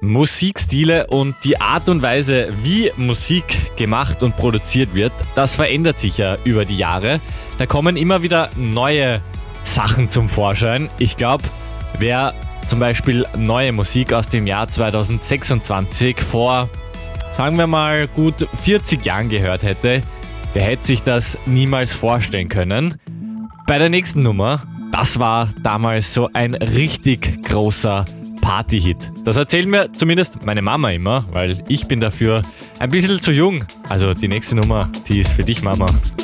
Musikstile und die Art und Weise, wie Musik gemacht und produziert wird, das verändert sich ja über die Jahre. Da kommen immer wieder neue Sachen zum Vorschein. Ich glaube, wer zum Beispiel neue Musik aus dem Jahr 2026 vor, sagen wir mal, gut 40 Jahren gehört hätte, der hätte sich das niemals vorstellen können. Bei der nächsten Nummer, das war damals so ein richtig großer Partyhit. Das erzählt mir zumindest meine Mama immer, weil ich bin dafür ein bisschen zu jung. Also die nächste Nummer, die ist für dich, Mama.